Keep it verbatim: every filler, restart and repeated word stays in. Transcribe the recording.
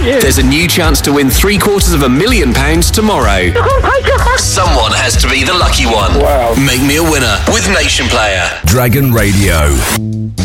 you. There's a new chance to win three quarters of a million pounds tomorrow. Someone has to be the lucky one. Wow. Make me a winner with Nation Player. Dragon Radio.